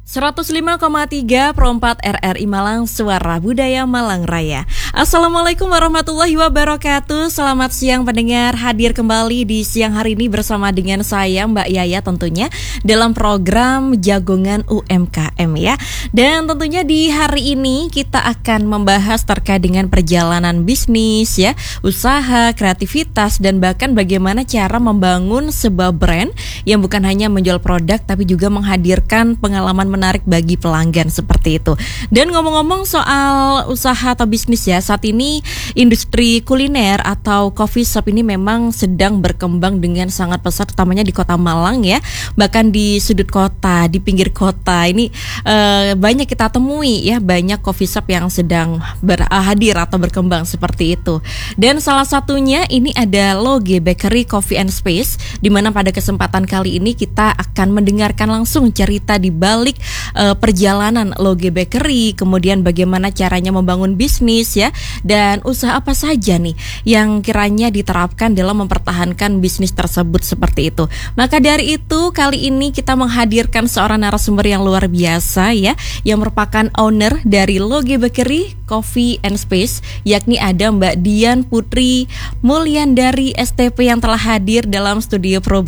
105,3 Pro 4 RRI Malang, Suara Budaya Malang Raya. Assalamualaikum warahmatullahi wabarakatuh. Selamat siang pendengar, hadir kembali di siang hari ini bersama dengan saya Mbak Yaya tentunya dalam program Jagongan UMKM ya. Dan tentunya di hari ini kita akan membahas terkait dengan perjalanan bisnis ya, usaha, kreativitas, dan bahkan bagaimana cara membangun sebuah brand yang bukan hanya menjual produk tapi juga menghadirkan pengalaman menarik bagi pelanggan seperti itu. Dan ngomong-ngomong soal usaha atau bisnis ya, saat ini industri kuliner atau coffee shop ini memang sedang berkembang dengan sangat pesat, utamanya di Kota Malang ya. Bahkan di sudut kota, di pinggir kota ini banyak kita temui ya, banyak coffee shop yang sedang hadir atau berkembang seperti itu. Dan salah satunya ini ada Loge Bakery Coffee and Space, di mana pada kesempatan kali ini kita akan mendengarkan langsung cerita di balik perjalanan Loge Bakery, kemudian bagaimana caranya membangun bisnis ya, dan usaha apa saja nih yang kiranya diterapkan dalam mempertahankan bisnis tersebut seperti itu. Maka dari itu kali ini kita menghadirkan seorang narasumber yang luar biasa ya, yang merupakan owner dari Loge Bakery Coffee and Space, yakni ada Mbak Dian Putri Mulyandari STP yang telah hadir dalam studio Pro